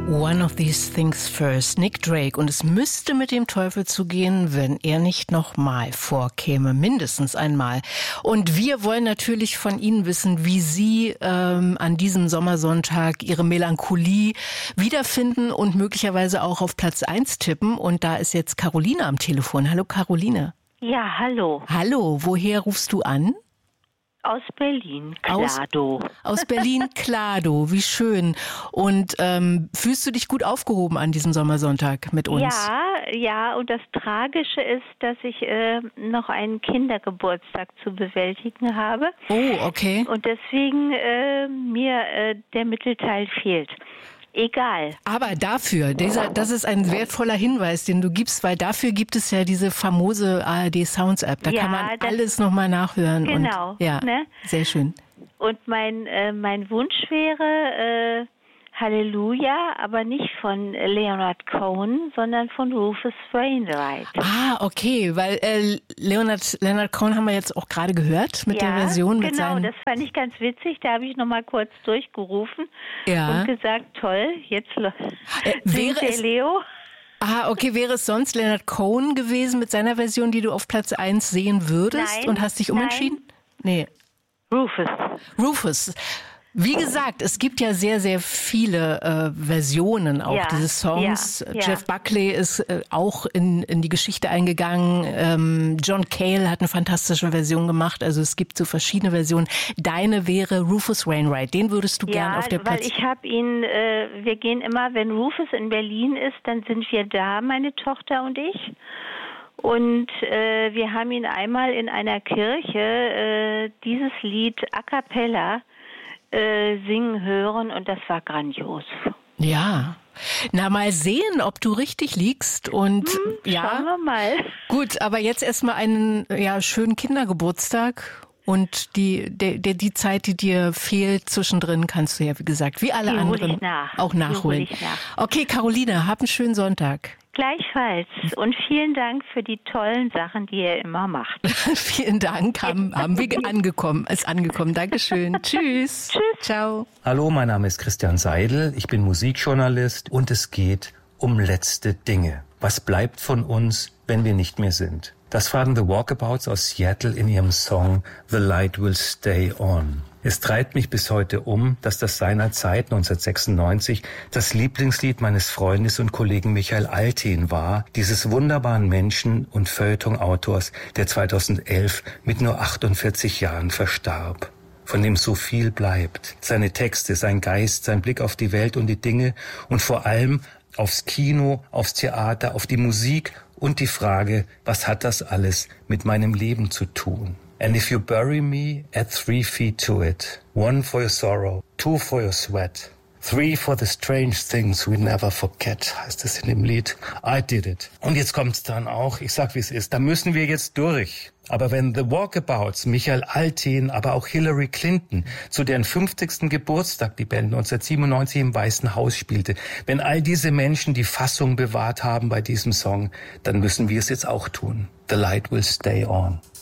One of these things first, Nick Drake. Und es müsste mit dem Teufel zugehen, wenn er nicht nochmal vorkäme, mindestens einmal. Und wir wollen natürlich von Ihnen wissen, wie Sie an diesem Sommersonntag Ihre Melancholie wiederfinden und möglicherweise auch auf Platz 1 tippen. Und da ist jetzt Caroline am Telefon. Hallo Caroline. Ja, hallo. Hallo, woher rufst du an? Aus Berlin, Klado. Aus Berlin, Klado, wie schön. Und fühlst du dich gut aufgehoben an diesem Sommersonntag mit uns? Ja, und das Tragische ist, dass ich noch einen Kindergeburtstag zu bewältigen habe. Oh, okay. Und deswegen mir der Mittelteil fehlt. Egal. Aber dafür, das ist ein wertvoller Hinweis, den du gibst, weil dafür gibt es ja diese famose ARD Sounds App. Da kann man alles nochmal nachhören. Genau. Und, ja, ne? Sehr schön. Und mein Wunsch wäre Halleluja, aber nicht von Leonard Cohen, sondern von Rufus Wainwright. Ah, okay, weil Leonard Cohen haben wir jetzt auch gerade gehört mit der Version. Mit genau, das fand ich ganz witzig. Da habe ich nochmal kurz durchgerufen und gesagt, toll, jetzt wäre der Leo. Ah, okay, wäre es sonst Leonard Cohen gewesen mit seiner Version, die du auf Platz 1 sehen würdest? Nein, und hast dich umentschieden? Nein. Nee. Rufus. Wie gesagt, es gibt ja sehr, sehr viele Versionen auch dieses Songs. Ja. Jeff Buckley ist auch in die Geschichte eingegangen. John Cale hat eine fantastische Version gemacht. Also es gibt so verschiedene Versionen. Deine wäre Rufus Wainwright. Den würdest du gern auf der Platz... Ja, weil ich habe ihn, wir gehen immer, wenn Rufus in Berlin ist, dann sind wir da, meine Tochter und ich. Und wir haben ihn einmal in einer Kirche dieses Lied a cappella singen hören und das war grandios. Ja, na mal sehen, ob du richtig liegst und schauen wir mal. Gut, aber jetzt erstmal einen schönen Kindergeburtstag und die Zeit, die dir fehlt zwischendrin, kannst du ja wie gesagt wie alle anderen auch nachholen. Okay, Caroline, hab einen schönen Sonntag. Gleichfalls und vielen Dank für die tollen Sachen, die ihr immer macht. Vielen Dank, haben wir angekommen. Dankeschön. Tschüss. Tschüss. Ciao. Hallo, mein Name ist Christian Seidel. Ich bin Musikjournalist und es geht um letzte Dinge. Was bleibt von uns, wenn wir nicht mehr sind? Das fragen The Walkabouts aus Seattle in ihrem Song The Light Will Stay On. Es treibt mich bis heute dass das seinerzeit 1996 das Lieblingslied meines Freundes und Kollegen Michael Alten war, dieses wunderbaren Menschen und Feuilleton-Autors, der 2011 mit nur 48 Jahren verstarb. Von dem so viel bleibt. Seine Texte, sein Geist, sein Blick auf die Welt und die Dinge und vor allem aufs Kino, aufs Theater, auf die Musik und die Frage, was hat das alles mit meinem Leben zu tun? And if you bury me, add 3 feet to it. 1 for your sorrow, 2 for your sweat. 3 for the strange things we never forget, heißt es in dem Lied. I did it. Und jetzt kommt's dann auch, ich sag wie es ist, da müssen wir jetzt durch. Aber wenn The Walkabouts, Michael Alten, aber auch Hillary Clinton, zu deren 50. Geburtstag die Band 1997 im Weißen Haus spielte, wenn all diese Menschen die Fassung bewahrt haben bei diesem Song, dann müssen wir es jetzt auch tun. The light will stay on.